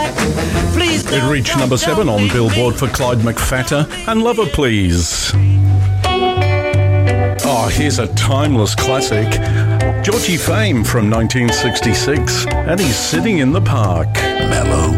It reached number 7 on Billboard for Clyde McPhatter and Lover Please. Oh, here's a timeless classic. Georgie Fame from 1966, and he's sitting in the park. Mellow.